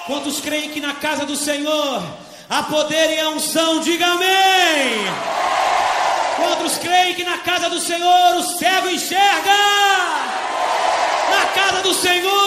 Quantos creem que na casa do Senhor há poder e a unção? Diga amém. Quantos creem que na casa do Senhor o cego enxerga? Na casa do Senhor